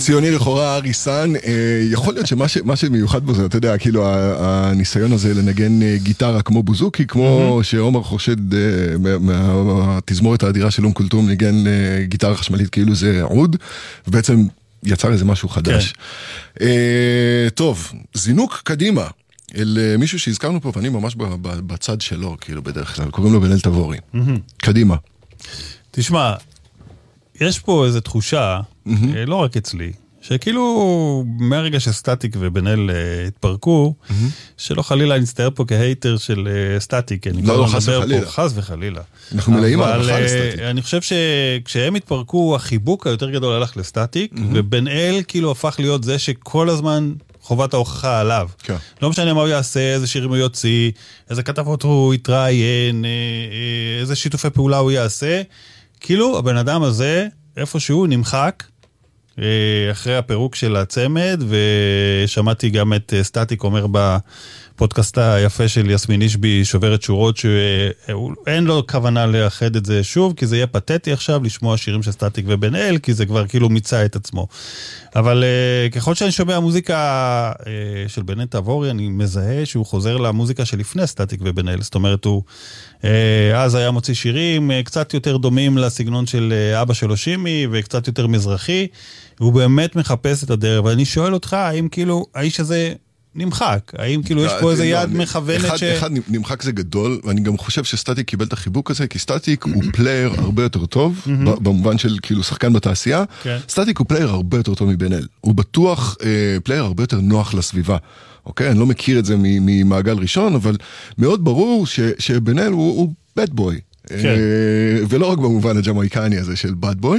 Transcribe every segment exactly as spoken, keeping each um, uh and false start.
ציוני לכאורה אריסן, יכול להיות שמה שמיוחד בו זה, אתה יודע, כאילו הניסיון הזה לנגן גיטרה כמו בוזוקי, כמו שעומר חושד מהתזמורת האדירה של אום כולתום ניגן גיטרה חשמלית כאילו זה עוד, ובעצם יצר איזה משהו חדש. טוב, זינוק קדימה, אל מישהו שהזכרנו פה, ואני ממש בצד שלו, כאילו בדרך כלל, קוראים לו בן אל תבורי. קדימה. תשמע, יש פה איזו תחושה, לא רק אצלי, שכאילו מהרגע שסטטיק ובן אל התפרקו, שלא חלילה נצטער פה כהייטר של סטטיק, לא, לא, חס וחלילה. חס וחלילה. אנחנו מלאים הערכה לסטטיק. אני חושב שכשהם התפרקו, החיבוק היותר גדול הלך לסטטיק, ובן אל כאילו הפך להיות זה שכל הזמן חובת ההוכחה עליו. לא משנה מה הוא יעשה, איזה שירים הוא יוציא, איזה כתבות הוא יתראיין, איזה שיתופי פעולה הוא יעשה. כאילו הבן אדם הזה, איפשהו נמחק, אחרי הפירוק של הצמד, ושמעתי גם את סטטיק אומר בפודקאסט היפה של יסמין אישבי, שוברת שורות, שאין לו כוונה לאחד את זה שוב, כי זה יהיה פתטי עכשיו לשמוע שירים של סטטיק ובן אל, כי זה כבר כאילו מיצה את עצמו. אבל ככל שאני שומע מוזיקה של בן אל תבורי, אני מזהה שהוא חוזר למוזיקה שלפני סטטיק ובן אל, זאת אומרת הוא אז היה מוציא שירים קצת יותר דומים לסגנון של אבא שלו שימי, וקצת יותר מזרחי, והוא באמת מחפש את הדרך, ואני שואל אותך, האם כאילו האיש הזה נמחק? האם כאילו יש פה איזה יד מכוונת ש... אחד נמחק זה גדול, ואני גם חושב שסטטיק קיבל את החיבוק הזה, כי סטטיק הוא פלייר הרבה יותר טוב, במובן של כאילו שחקן בתעשייה, סטטיק הוא פלייר הרבה יותר טוב מבן אל, הוא בטוח פלייר הרבה יותר נוח לסביבה. אוקיי, אני לא מכיר את זה ממעגל ראשון, אבל מאוד ברור שבן אל הוא בד בוי, ולא רק במובן הג'מייקני הזה של בד בוי,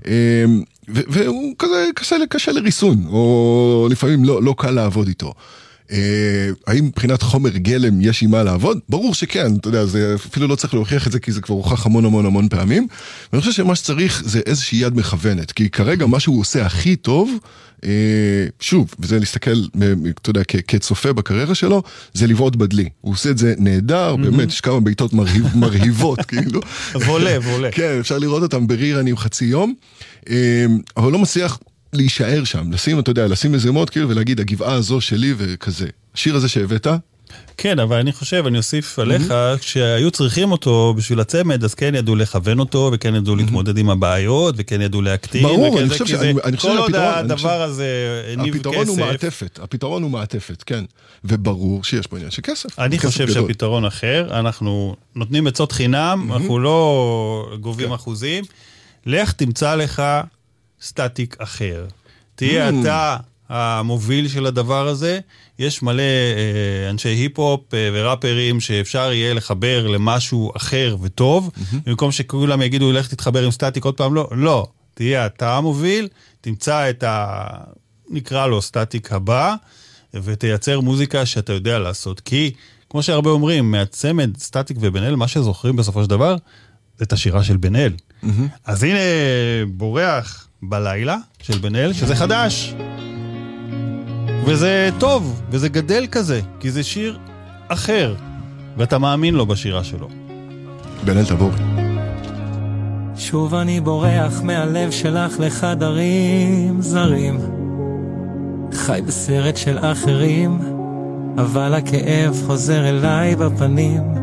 והוא כזה קשה לריסון, או לפעמים לא קל לעבוד איתו. האם מבחינת חומר גלם יש עם מה לעבוד? ברור שכן, אתה יודע, זה אפילו לא צריך להוכיח את זה, כי זה כבר הוכח המון המון המון פעמים, ואני חושב שמה שצריך זה איזושהי יד מכוונת, כי כרגע מה שהוא עושה הכי טוב, שוב, וזה להסתכל, אתה יודע, כצופה בקריירה שלו, זה לבעוט בדלי. הוא עושה את זה נהדר, באמת, יש כמה בעיטות מרהיבות, כאילו. וולה, וולה. כן, אפשר לראות אותם ברירנים חצי יום, אבל לא מצליח להישאר שם, לשים, אתה יודע, לשים איזה מוד, כאילו, ולהגיד, הגבעה הזו שלי וכזה. השיר הזה שהבאת, כן, אבל אני חושב, אני אוסיף עליך, כשהיו צריכים אותו בשביל הצמד, אז כן ידעו לכוון אותו, וכן ידעו להתמודד עם הבעיות, וכן ידעו להקטין. ברור, אני חושב שהפתרון... כל עוד הדבר הזה ניב כסף. הפתרון הוא מעטפת, הפתרון הוא מעטפת, כן. וברור שיש פה עניין של כסף. אני חושב שהפתרון אחר, אנחנו נותנים עצות חינם, אנחנו לא גובים אחוזים. לך תמצא לך סטטיק אחר. תהיה אתה המוביל של הדבר הזה, יש מלא אה, אנשי היפ-הופ אה, וראפרים שאפשר יהיה לחבר למשהו אחר וטוב, mm-hmm. במקום שכולם יגידו, לך תתחבר עם סטטיק עוד פעם, לא, לא, תהיה אתה המוביל, תמצא את ה... נקרא לו סטטיק הבא, ותייצר מוזיקה שאתה יודע לעשות, כי כמו שהרבה אומרים, מהצמד סטטיק ובן אל, מה שזוכרים בסופו של דבר, זה את השירה של בן אל. Mm-hmm. אז הנה בורח בלילה של בן אל, שזה חדש. וזה טוב, וזה גדל כזה, כי זה שיר אחר, ואתה מאמין לו בשירה שלו. בן אל תבורי. שוב אני בורח מהלב שלך לחדרים זרים, חי בסרט של אחרים, אבל הכאב חוזר אליי בפנים,